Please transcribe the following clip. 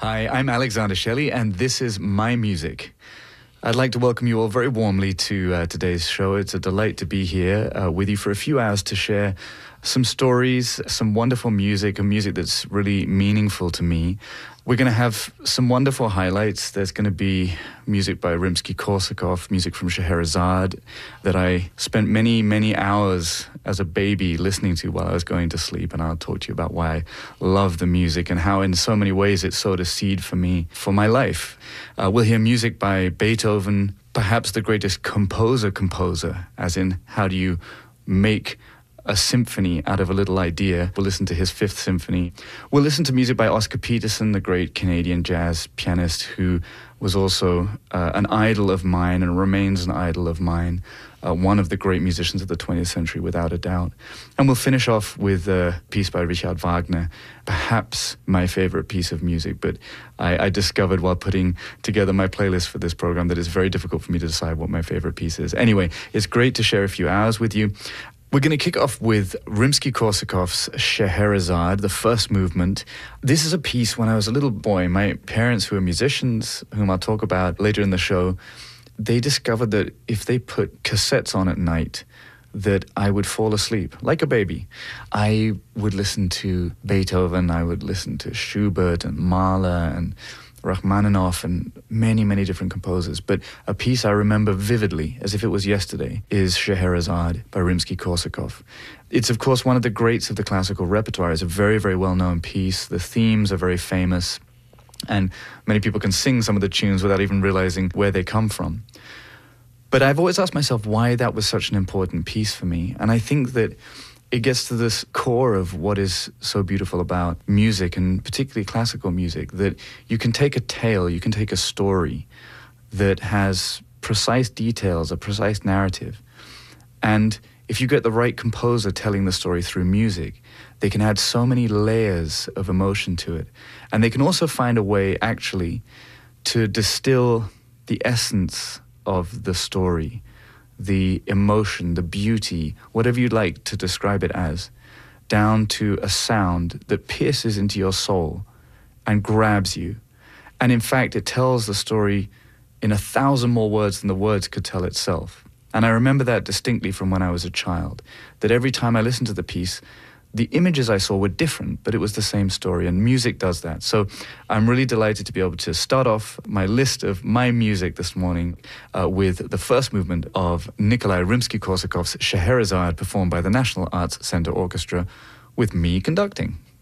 Hi, I'm Alexander Shelley, and this is My Music. I'd like to welcome you all very warmly to today's show. It's a delight to be here with you for a few hours to share some stories, some wonderful music, a music that's really meaningful to me. We're going to have some wonderful highlights. There's going to be music by Rimsky-Korsakov, music from Scheherazade that I spent many, many hours as a baby listening to while I was going to sleep. And I'll talk to you about why I love the music and how in so many ways it sowed a seed for me, for my life. We'll hear music by Beethoven, perhaps the greatest composer, as in how do you make a symphony out of a little idea. We'll listen to his Fifth Symphony. We'll listen to music by Oscar Peterson, the great Canadian jazz pianist who was also an idol of mine and remains an idol of mine, one of the great musicians of the 20th century, without a doubt. And we'll finish off with a piece by Richard Wagner, perhaps my favorite piece of music, but I discovered while putting together my playlist for this program that it's very difficult for me to decide what my favorite piece is. Anyway, it's great to share a few hours with you. We're going to kick off with Rimsky-Korsakov's Scheherazade, the first movement. This is a piece when I was a little boy. My parents, who are musicians, whom I'll talk about later in the show, they discovered that if they put cassettes on at night, that I would fall asleep like a baby. I would listen to Beethoven, I would listen to Schubert and Mahler and Rachmaninoff and many, many different composers. But a piece I remember vividly, as if it was yesterday, is Scheherazade by Rimsky-Korsakov. It's, of course, one of the greats of the classical repertoire. It's a very, very well-known piece. The themes are very famous, and many people can sing some of the tunes without even realizing where they come from. But I've always asked myself why that was such an important piece for me. And I think that it gets to this core of what is so beautiful about music, and particularly classical music, that you can take a tale, you can take a story that has precise details, a precise narrative. And if you get the right composer telling the story through music, they can add so many layers of emotion to it. And they can also find a way, actually, to distill the essence of the story, the emotion, the beauty, whatever you'd like to describe it as, down to a sound that pierces into your soul and grabs you. And in fact, it tells the story in 1,000 more words than the words could tell itself. And I remember that distinctly from when I was a child, that every time I listened to the piece, the images I saw were different, but it was the same story, and music does that. So I'm really delighted to be able to start off my list of my music this morning with the first movement of Nikolai Rimsky-Korsakov's Scheherazade, performed by the National Arts Center Orchestra, with me conducting.